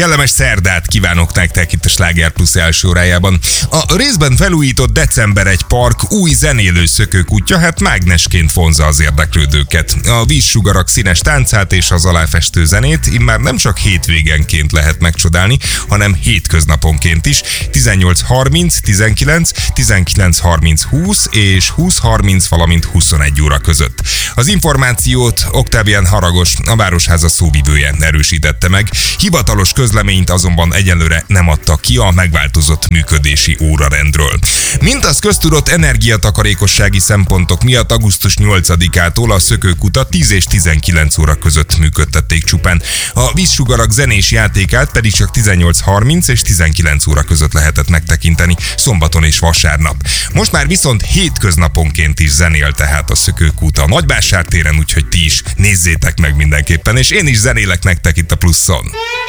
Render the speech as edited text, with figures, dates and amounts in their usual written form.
Kellemes szerdát kívánok nektek itt a Sláger Plus első órájában. A részben felújított December egy park új zenélő szökőkútja, hát mágnesként vonzza az érdeklődőket. A vízsugarak színes táncát és az aláfestő zenét immár nem csak hétvégenként lehet megcsodálni, hanem hétköznaponként is. 18:30, 19, 19:30, 20 és 20:30, valamint 21 óra között. Az információt Oktávián Haragos, a Városháza szóvivője erősítette meg. Hivatalos közleményt azonban egyelőre nem adtak ki a megváltozott működési órarendről. Mint az köztudott, energiatakarékossági szempontok miatt augusztus 8-ától a szökőkutat 10 és 19 óra között működtették csupán. A vízsugarak zenés játékát pedig csak 18:30 és 19 óra között lehetett megtekinteni szombaton és vasárnap. Most már viszont hétköznaponként is zenél tehát a szökőkút a Nagyvásártéren, úgyhogy ti is nézzétek meg mindenképpen, és én is zenélek nektek itt a Pluszon.